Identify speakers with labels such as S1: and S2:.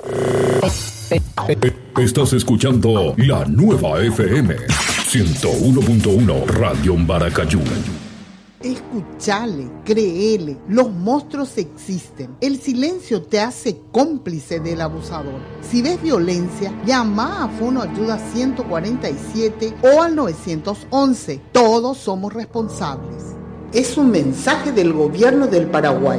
S1: Estás escuchando la nueva FM 101.1 Radio Maracayú.
S2: Escuchale, créele, los monstruos existen. El silencio te hace cómplice del abusador. Si ves violencia, llama a Fono Ayuda 147 o al 911. Todos somos responsables. Es un mensaje del gobierno del Paraguay.